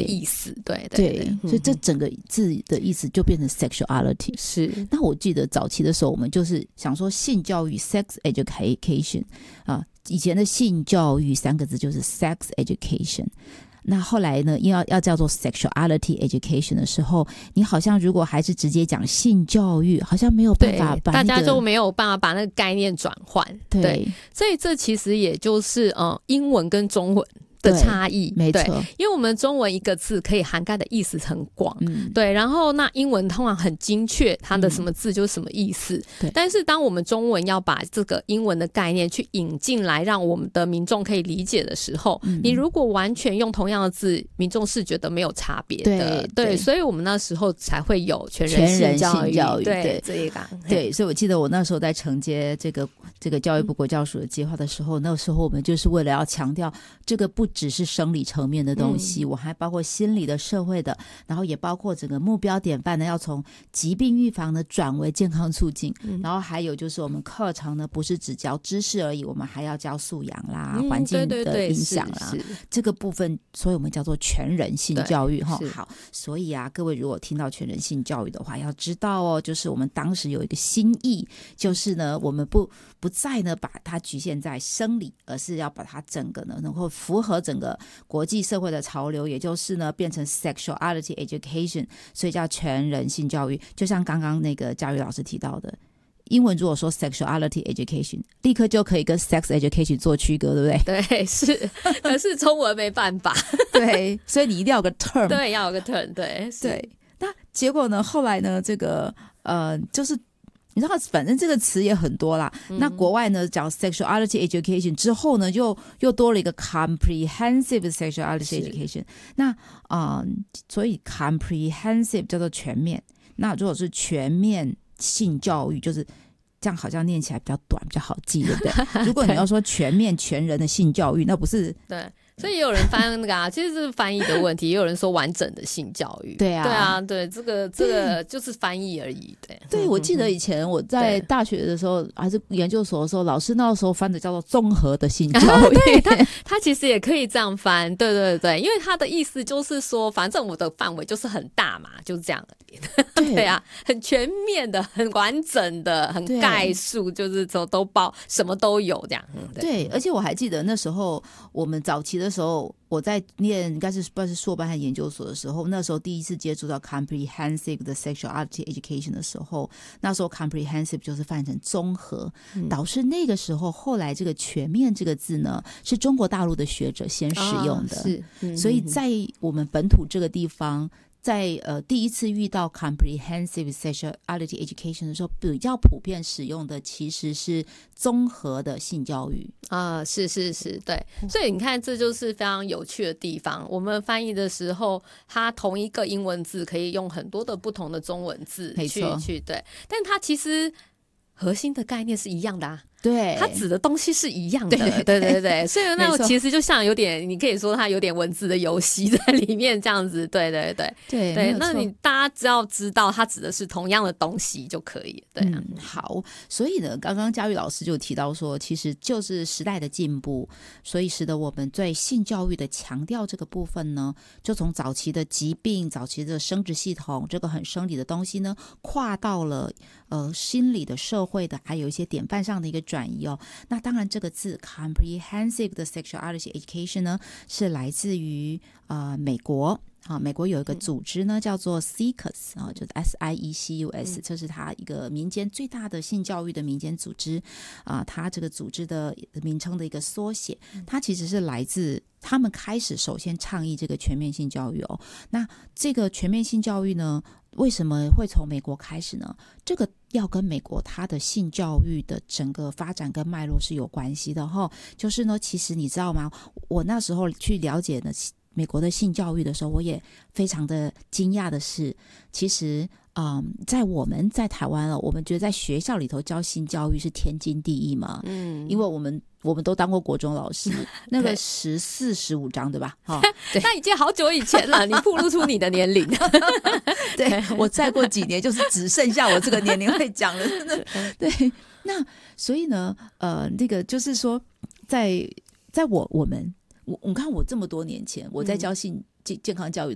意思。对， 所以这整个字的意思就变成 sexuality。 是。 那我记得早期的时候我们就是想说性教育 sex education 以前的性教育3个字就是 sex education。那后来呢，因为要叫做 sexuality education 的时候，你好像如果还是直接讲性教育，好像没有办法把、 大家就没有办法把那个概念转换。对，所以这其实也就是英文跟中文的差异。 没错， 因为我们中文一个字可以涵盖的意思很广。对，然后那英文通常很精确，它的什么字就是什么意思。但是当我们中文要把这个英文的概念去引进来，让我们的民众可以理解的时候，你如果完全用同样的字，民众是觉得没有差别的。对，所以我们那时候才会有全人性教育。对，这一个。 对，所以我记得我那时候在承接这个教育部国教署的计划的时候，那时候我们就是为了要强调这个不只是生理层面的东西，我还包括心理的、社会的，然后也包括整个目标典范呢，要从疾病预防呢转为健康促进。然后还有就是我们课程呢不是只教知识而已，我们还要教素养啦、环境的影响啦，这个部分，所以我们叫做全人性教育。好，所以各位如果听到全人性教育的话，要知道就是我们当时有一个新意，就是呢我们不再呢把它局限在生理，而是要把它整个呢能够符合整个国际社会的潮流，也就是呢变成 sexuality education， 所以叫全人性教育。就像刚刚那个教育老师提到的，英文如果说 sexuality education， 立刻就可以跟 sex education 做区隔，对不对？ 对，是。可是中文没办法。 对，所以你一定要有个 term。 对，要有个 term。 对。 那结果呢，后来呢这个就是你知道反正这个词也很多啦。那国外呢讲 sexuality education 之后呢又多了一个 comprehensive sexuality education。 那所以 comprehensive 叫做全面，那如果是全面性教育，就是这样好像念起来比较短比较好记，对不对？如果你要说全面全人的性教育，那不是。 对，所以也有人翻那个其实是翻译的问题，也有人说完整的性教育。对，这个就是翻译而已。对， 我记得以前我在大学的时候还是研究所的时候，老师那时候翻的叫做综合的性教育。 对，他其实也可以这样翻。对，因为他的意思就是说反正我的范围就是很大嘛，就是这样。对啊，很全面的，很完整的，很概述，就是都包，什么都有这样。 对，而且我还记得那时候我们早期的时候，我在念应该是不知道是硕班还是研究所的时候，那时候第一次接触到 comprehensive 的 sexuality education 的时候，那时候 comprehensive 就是翻成综合。导致那个时候后来这个全面这个字呢是中国大陆的学者先使用的。所以在我们本土这个地方，在第一次遇到 comprehensive sexuality education 的时候，比较普遍使用的其实是综合的性教育。 是，对。所以你看这就是非常有趣的地方，我们翻译的时候它同一个英文字可以用很多的不同的中文字去对，但它其实核心的概念是一样的对， 它指的东西是一样的。对，所以那其实就像有点，你可以说它有点文字的游戏在里面这样子。对，那你大家只要知道它指的是同样的东西就可以。对， 好。所以呢，刚刚嘉玉老师就提到说，其实就是时代的进步，所以使得我们对性教育的强调这个部分呢，就从早期的疾病、早期的生殖系统这个很生理的东西呢，跨到了心理的、社会的，还有一些典范上的一个转移。那当然这个字 comprehensive 的 sexuality education 呢，是来自于美国。美国有一个组织呢叫做 SIECUS， 就是 SIECUS， 这是它一个民间最大的性教育的民间组织。它这个组织的名称的一个缩写，它其实是来自他们开始首先倡议这个全面性教育。那这个全面性教育呢，为什么会从美国开始呢？这个要跟美国它的性教育的整个发展跟脉络是有关系的。就是呢，其实你知道吗，我那时候去了解呢美国的性教育的时候，我也非常的惊讶的是，其实在我们在台湾我们觉得在学校里头教性教育是天经地义嘛。因为我们都当过国中老师，那个14、15章对吧？ 那已经好久以前了，你暴露出你的年龄。 对，我再过几年就是只剩下我这个年龄会讲了。对，那所以呢那个就是说在我们看我这么多年前我在教性健康教育